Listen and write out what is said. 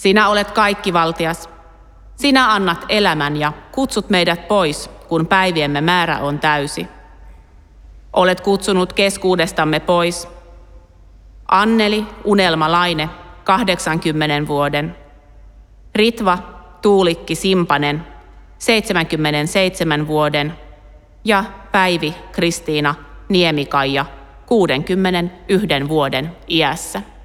Sinä olet kaikkivaltias. Sinä annat elämän ja kutsut meidät pois, kun päiviemme määrä on täysi. Olet kutsunut keskuudestamme pois Anneli Unelma-Laine 80 vuoden, Ritva Tuulikki Simpanen 77 vuoden ja Päivi Kristiina Niemikaija 61 vuoden iässä.